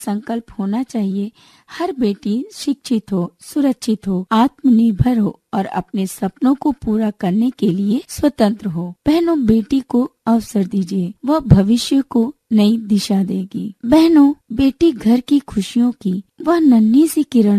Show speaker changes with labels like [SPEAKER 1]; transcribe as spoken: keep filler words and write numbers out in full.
[SPEAKER 1] संकल्प होना चाहिए, हर बेटी शिक्षित हो, सुरक्षित हो, आत्मनिर्भर हो और अपने सपनों को पूरा करने के लिए स्वतंत्र हो। बहनों, बेटी को अवसर दीजिए, वह भविष्य को नई दिशा देगी। बहनों, बेटी घर की खुशियों की वह नन्ही सी किरण